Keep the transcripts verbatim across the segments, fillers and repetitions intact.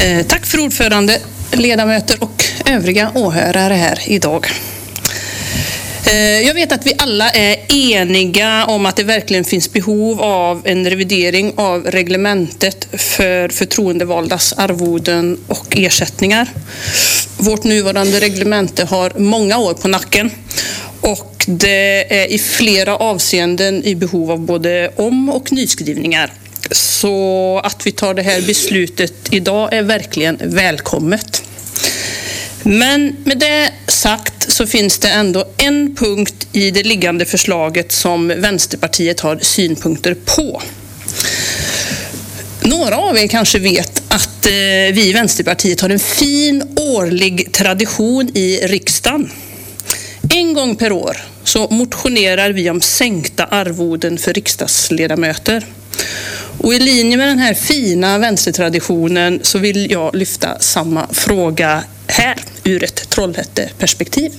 Eh, tack för ordförande, ledamöter och övriga åhörare här idag. Eh, jag vet att vi alla är eniga om att det verkligen finns behov av en revidering av reglementet för förtroendevaldas arvoden och ersättningar. Vårt nuvarande reglemente har många år på nacken och det är i flera avseenden i behov av både om- och nyskrivningar. Så att vi tar det här beslutet idag är verkligen välkommet. Men med det sagt så finns det ändå en punkt i det liggande förslaget som Vänsterpartiet har synpunkter på. Några av er kanske vet att eh, vi i Vänsterpartiet har en fin årlig tradition i riksdagen. En gång per år så motionerar vi om sänkta arvoden för riksdagsledamöter. Och i linje med den här fina vänstertraditionen så vill jag lyfta samma fråga här ur ett Trollhätteperspektiv.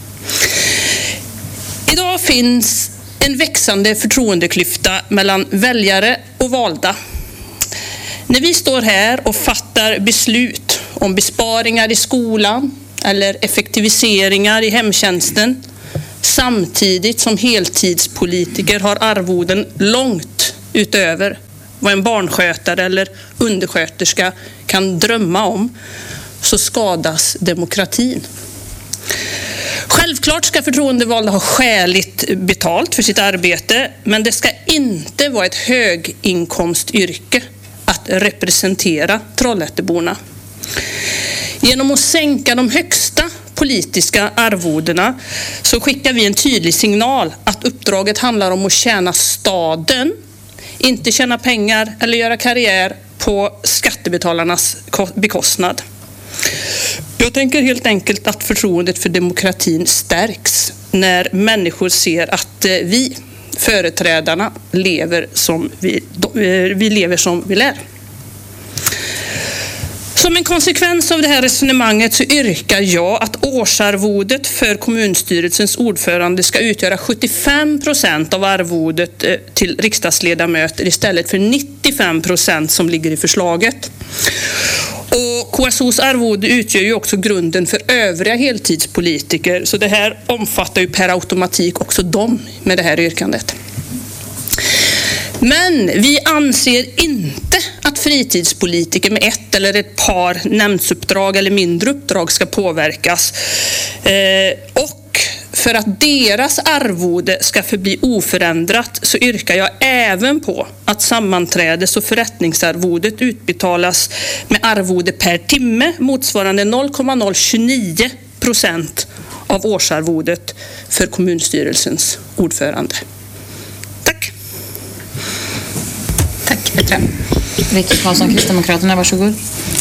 Idag finns en växande förtroendeklyfta mellan väljare och valda. När vi står här och fattar beslut om besparingar i skolan eller effektiviseringar i hemtjänsten samtidigt som heltidspolitiker har arvoden långt utöver vad en barnskötare eller undersköterska kan drömma om, så skadas demokratin. Självklart ska förtroendevalda ha skäligt betalt för sitt arbete, men det ska inte vara ett höginkomstyrke att representera Trollhätteborna. Genom att sänka de högsta politiska arvodena så skickar vi en tydlig signal att uppdraget handlar om att tjäna staden, inte tjäna pengar eller göra karriär på skattebetalarnas bekostnad. Jag tänker helt enkelt att förtroendet för demokratin stärks när människor ser att vi, företrädarna, lever som vi, vi lever som vi lär. Som en konsekvens av det här resonemanget så yrkar jag att årsarvodet för kommunstyrelsens ordförande ska utgöra sjuttiofem procent av arvodet till riksdagsledamöter istället för nittiofem procent som ligger i förslaget. Och K S O:s arvode utgör ju också grunden för övriga heltidspolitiker, så det här omfattar ju per automatik också dem med det här yrkandet. Men vi anser inte att fritidspolitiker med ett eller ett par nämndsuppdrag eller mindre uppdrag ska påverkas. Eh, och för att deras arvode ska förbli oförändrat så yrkar jag även på att sammanträdes- och förrättningsarvodet utbetalas med arvode per timme motsvarande noll komma noll tjugonio procent av årsarvodet för kommunstyrelsens ordförande. Tack. Tack Petra. Rickard Karlsson, Kristdemokraterna, varsågod.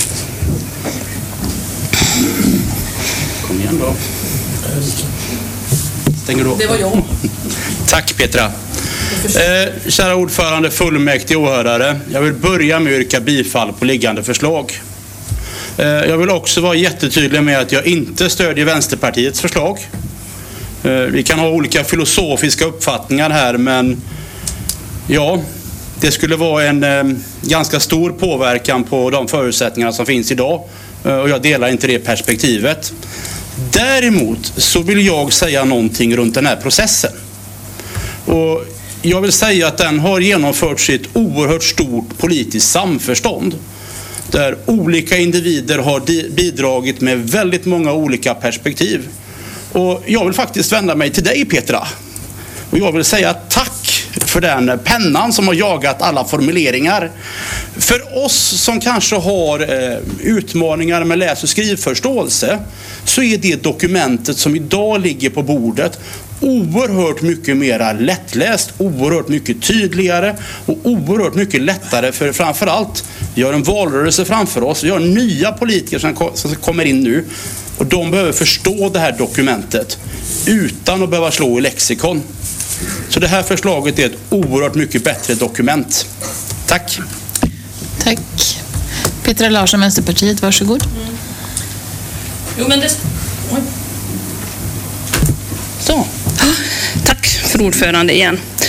Kom igen då. Stänger du upp? Det var jag. Tack Petra. Eh, kära ordförande, fullmäktige åhörare. Jag vill börja med att yrka bifall på liggande förslag. Eh, jag vill också vara jättetydlig med att jag inte stödjer Vänsterpartiets förslag. Eh, vi kan ha olika filosofiska uppfattningar här, men ja, det skulle vara en eh, ganska stor påverkan på de förutsättningar som finns idag. Eh, och jag delar inte det perspektivet. Däremot så vill jag säga någonting runt den här processen. Och jag vill säga att den har genomförts i ett oerhört stort politiskt samförstånd. Där olika individer har bidragit med väldigt många olika perspektiv. Och jag vill faktiskt vända mig till dig Petra. Och jag vill säga tack för den pennan som har jagat alla formuleringar. För oss som kanske har eh, utmaningar med läs- och skrivförståelse så är det dokumentet som idag ligger på bordet oerhört mycket mer lättläst, oerhört mycket tydligare och oerhört mycket lättare, för framförallt vi har en valrörelse framför oss, vi har nya politiker som, som kommer in nu och de behöver förstå det här dokumentet utan att behöva slå i lexikon. Så det här förslaget är ett oerhört mycket bättre dokument. Tack. Tack. Petra Larsson, Vänsterpartiet, varsågod. Mm. Jo, men det... Oj. Så. Tack för ordförande igen.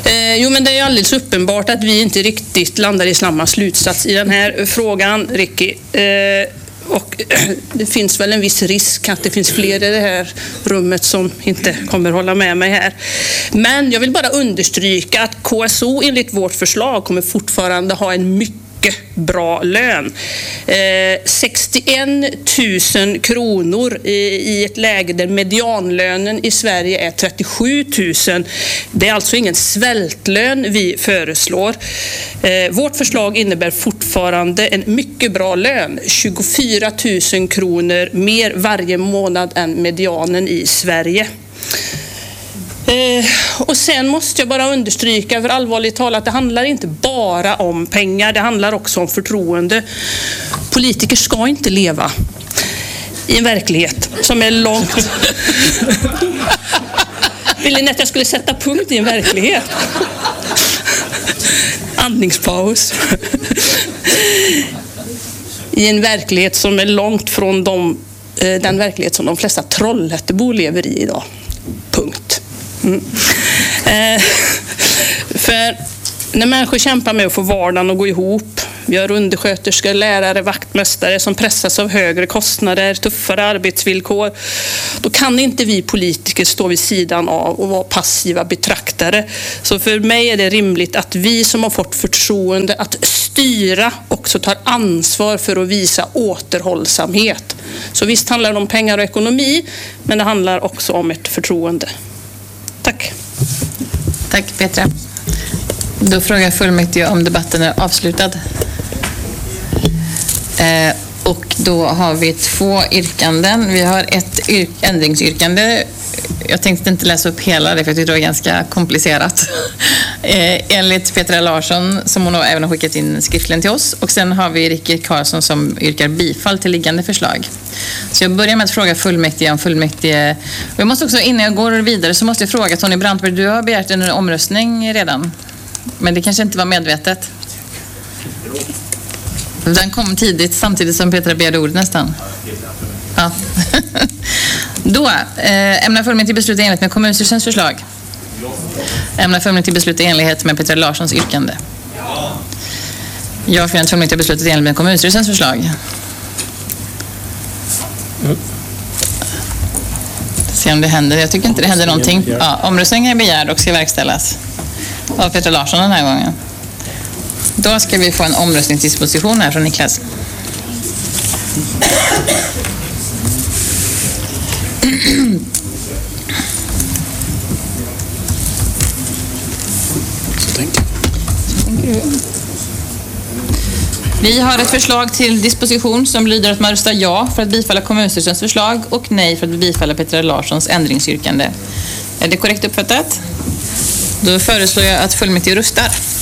Eh, jo, men det är alldeles uppenbart att vi inte riktigt landar i samma slutsats i den här frågan, Ricky. Eh, och det finns väl en viss risk att det finns fler i det här rummet som inte kommer hålla med mig här. Men jag vill bara understryka att K S O enligt vårt förslag kommer fortfarande ha en mycket bra lön. Eh, sextioen tusen kronor i, i ett läge där medianlönen i Sverige är trettiosju tusen. Det är alltså ingen svältlön vi föreslår. Eh, vårt förslag innebär fortfarande en mycket bra lön. tjugofyra tusen kronor mer varje månad än medianen i Sverige. Eh, och sen måste jag bara understryka, för allvarligt talat, det handlar inte bara om pengar, det handlar också om förtroende. Politiker ska inte leva i en verklighet som är långt... Vill ni att jag skulle sätta punkt i en verklighet? Andningspaus. I en verklighet som är långt från de, den verklighet som de flesta Trollhättebor lever i idag. Punkt. Mm. Eh, för när människor kämpar med att få vardagen att gå ihop, vi har undersköterskor, lärare, vaktmästare som pressas av högre kostnader, tuffare arbetsvillkor, då kan inte vi politiker stå vid sidan av och vara passiva betraktare. Så för mig är det rimligt att vi som har fått förtroende att styra också tar ansvar för att visa återhållsamhet. Så visst handlar det om pengar och ekonomi, men det handlar också om ett förtroende. Tack. Tack Petra. Då frågar fullmäktige om debatten är avslutad. Eh, och då har vi två yrkanden. Vi har ett yr- ändringsyrkande. Jag tänkte inte läsa upp hela det för jag tyckte det var ganska komplicerat. Eh, enligt Petra Larsson, som hon även har skickat in skriftligen till oss. Och sen har vi Rickard Karlsson som yrkar bifall till liggande förslag. Så jag börjar med att fråga fullmäktige om fullmäktige... Och jag måste också, innan jag går vidare så måste jag fråga Tony Brantberg, du har begärt en omröstning redan. Men det kanske inte var medvetet. Den kom tidigt, samtidigt som Petra begärde ord nästan. Ja. Då eh, ämnar fullmäktige besluta i enlighet med kommunstyrelsens förslag. Ämnar fullmäktige besluta i enlighet med Petra Larssons yrkande. Jag finner att fullmäktige beslutat i enlighet med kommunstyrelsens förslag. Mm. Se om det händer. Jag tycker inte det händer någonting. Ja, omröstningen är begärd och ska verkställas av Petra Larsson den här gången. Då ska vi få en omröstningsdisposition här från Niklas. Så tänker jag. Vi har ett förslag till disposition som lyder att man röstar ja för att bifalla kommunstyrelsens förslag och nej för att bifalla Petra Larssons ändringsyrkande. Är det korrekt uppfattat? Då föreslår jag att fullmäktige röstar.